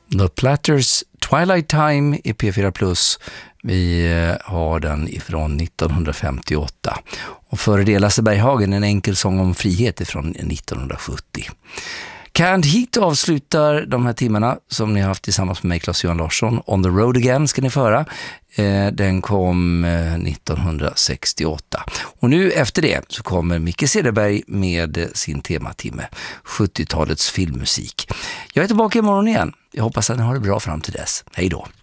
The Platters Twilight Time i P4+. Vi har den ifrån 1958. Och före det Lasse Berghagen, en enkel sång om frihet ifrån 1970. Canned Heat avslutar de här timmarna som ni har haft tillsammans med mig, Claes-Johan Larsson. On the Road Again ska ni föra. Den kom 1968. Och nu efter det så kommer Micke Cederberg med sin tematimme, 70-talets filmmusik. Jag är tillbaka imorgon igen. Jag hoppas att ni har det bra fram till dess. Hej då!